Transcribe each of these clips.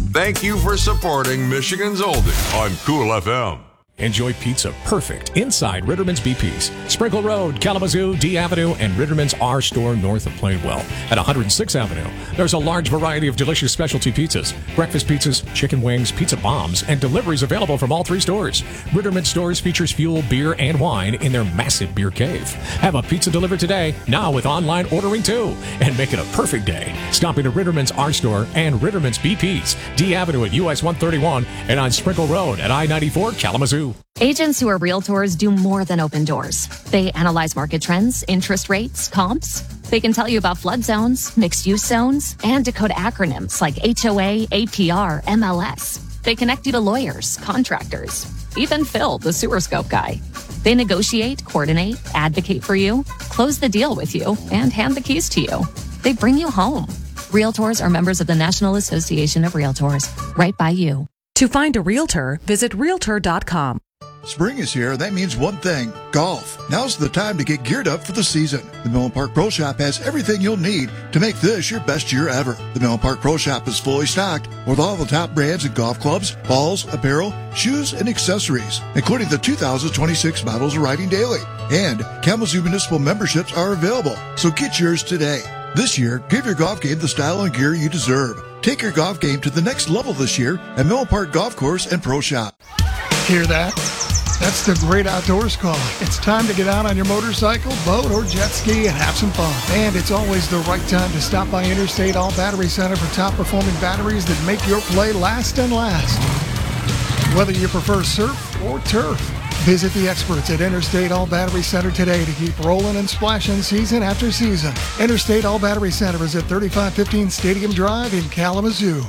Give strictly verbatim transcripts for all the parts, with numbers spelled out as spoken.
Thank you for supporting Michigan's Oldie on Cool F M. Enjoy pizza perfect inside Ritterman's B P's. Sprinkle Road, Kalamazoo, D Avenue, and Ritterman's R Store north of Plainwell. At one hundred sixth Avenue, there's a large variety of delicious specialty pizzas, breakfast pizzas, chicken wings, pizza bombs, and deliveries available from all three stores. Ritterman's stores features fuel, beer, and wine in their massive beer cave. Have a pizza delivered today, now with online ordering too, and make it a perfect day. Stop into Ritterman's R Store and Ritterman's B P's, D Avenue at U S one thirty-one, and on Sprinkle Road at I ninety-four, Kalamazoo. Agents who are realtors do more than open doors. They analyze market trends, interest rates, comps. They can tell you about flood zones, mixed-use zones, and decode acronyms like H O A, A P R, M L S. They connect you to lawyers, contractors, even Phil, the sewer scope guy. They negotiate, coordinate, advocate for you, close the deal with you, and hand the keys to you. They bring you home. Realtors are members of the National Association of Realtors, right by you. To find a realtor, visit realtor dot com. Spring is here. That means one thing, golf. Now's the time to get geared up for the season. The Millen Park Pro Shop has everything you'll need to make this your best year ever. The Millen Park Pro Shop is fully stocked with all the top brands in golf clubs, balls, apparel, shoes, and accessories, including the two thousand twenty-six models of Riding Daily. And Kalamazoo Municipal memberships are available, so get yours today. This year, give your golf game the style and gear you deserve. Take your golf game to the next level this year at Millen Park Golf Course and Pro Shop. Hear that? That's the great outdoors calling. It's time to get out on your motorcycle, boat, or jet ski and have some fun. And it's always the right time to stop by Interstate All Battery Center for top-performing batteries that make your play last and last. Whether you prefer surf or turf, visit the experts at Interstate All Battery Center today to keep rolling and splashing season after season. Interstate All Battery Center is at thirty-five fifteen Stadium Drive in Kalamazoo.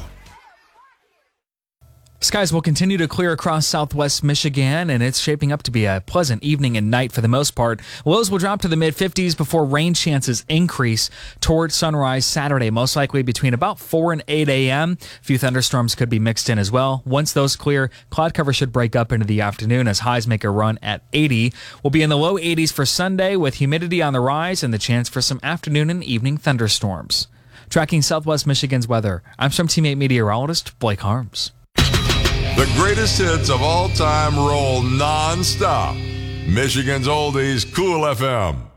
Skies will continue to clear across southwest Michigan, and it's shaping up to be a pleasant evening and night for the most part. Lows will drop to the mid-fifties before rain chances increase towards sunrise Saturday, most likely between about four and eight a.m. A few thunderstorms could be mixed in as well. Once those clear, cloud cover should break up into the afternoon as highs make a run at eighty. We'll be in the low eighties for Sunday with humidity on the rise and the chance for some afternoon and evening thunderstorms. Tracking southwest Michigan's weather, I'm some teammate meteorologist Blake Harms. The greatest hits of all time roll non-stop. Michigan's Oldies, Cool F M.